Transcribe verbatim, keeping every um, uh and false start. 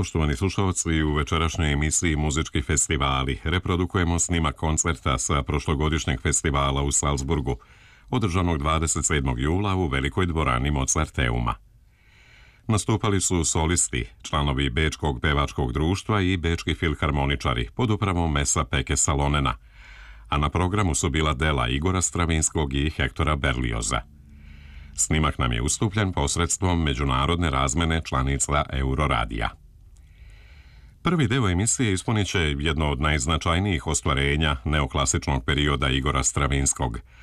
Poštovani slušalci, u večerašnjoj emisiji Muzički festivali reprodukujemo snimak koncerta sa prošlogodišnjeg festivala u Salzburgu, održanog dvadeset sedmog jula u velikoj dvorani Mozarteuma. Nastupali su solisti, članovi Bečkog pevačkog društva i bečki filharmoničari pod upravom Mesa-Peke Salonena, a na programu su bila dela Igora Stravinskog i Hektora Berlioza. Snimak nam je ustupljen posredstvom međunarodne razmene članica Euroradija. Prvi deo emisije ispunit će jedno od najznačajnijih ostvarenja neoklasičnog perioda Igora Stravinskog,